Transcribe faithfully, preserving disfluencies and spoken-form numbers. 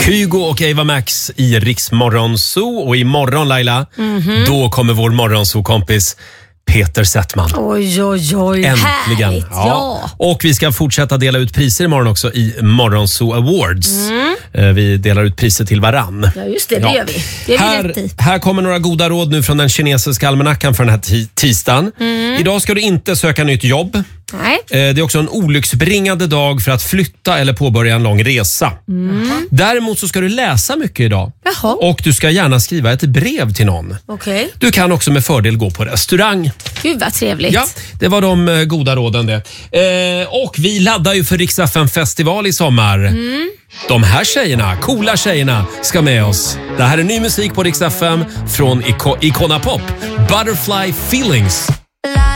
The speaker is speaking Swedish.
Kygo och Eva Max i Rix Morgonzoo. Och imorgon, Laila, mm-hmm. då kommer vår Morgonzoo-kompis Peter Settman. Oj, oj, oj. Äntligen. Härligt, ja. Ja. Och vi ska fortsätta dela ut priser imorgon också i Morgonzoo Awards. Mm. Vi delar ut priser till varann. Ja, just det. Det ja. gör vi. Det är här, vi här kommer några goda råd nu från den kinesiska almanackan för den här t- tisdagen. Mm. Idag ska du inte söka nytt jobb. Nej. Det är också en olycksbringande dag för att flytta eller påbörja en lång resa. Mm. Däremot så ska du läsa mycket idag. Jaha. Och du ska gärna skriva ett brev till någon. Okay. Du kan också med fördel gå på restaurang. Gud vad trevligt. Ja, det var de eh, goda råden det. Eh, och vi laddar ju för Rix F M festival i sommar. Mm. De här tjejerna, coola tjejerna, ska med oss. Det här är ny musik på Rix F M från Iko- Icona Pop. Butterfly Feelings.